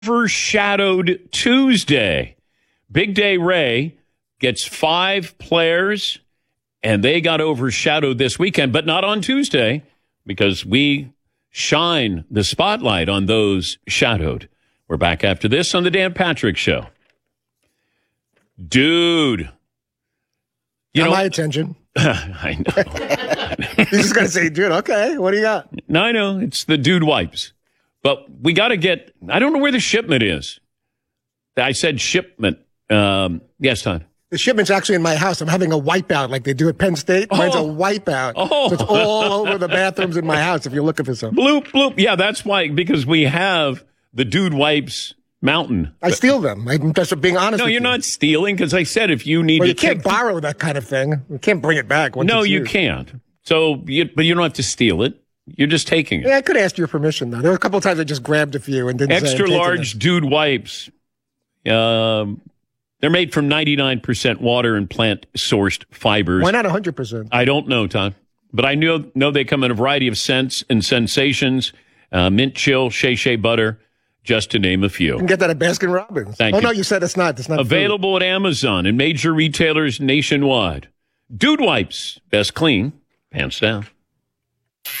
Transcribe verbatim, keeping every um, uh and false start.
Overshadowed Tuesday. Big Day Ray gets five players, and they got overshadowed this weekend, but not on Tuesday, because we shine the spotlight on those shadowed. We're back after this on the Dan Patrick Show. Dude. You know my attention. I know. You're just going to say, dude, okay, what do you got? No, I know. It's the dude wipes. But we got to get, I don't know where the shipment is. I said shipment. Um, yes, Todd. The shipment's actually in my house. I'm having a wipeout like they do at Penn State. Oh. Mine's a wipeout. Oh. So it's all over the bathrooms in my house if you're looking for something. Bloop, bloop. Yeah, that's why, because we have the dude wipes mountain. I steal them. I'm just being honest No, with you're you. not stealing, because I said if you need well, to you can't take borrow that kind of thing. You can't bring it back. Once No, it's you used. can't. So, you, but you don't have to steal it. You're just taking it. Yeah, I could ask your permission, though. There were a couple of times I just grabbed a few and didn't Extra say large dude wipes. Um, they're made from ninety-nine percent water and plant-sourced fibers. Why not one hundred percent? I don't know, Tom. But I know, know they come in a variety of scents and sensations. Uh, mint chill, Shea Shea butter, just to name a few. You can get that at Baskin Robbins. Thank oh, you. no, you said it's not. It's not Available food. at Amazon and major retailers nationwide. Dude wipes. Best clean. Pants down.